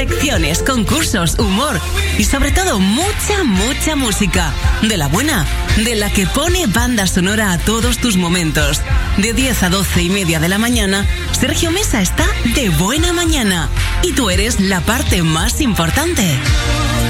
secciones, concursos, humor y sobre todo mucha, mucha música. De la buena, de la que pone banda sonora a todos tus momentos. De 10 a 12:30 de la mañana, Sergio Mesa está de buena mañana. Y tú eres la parte más importante.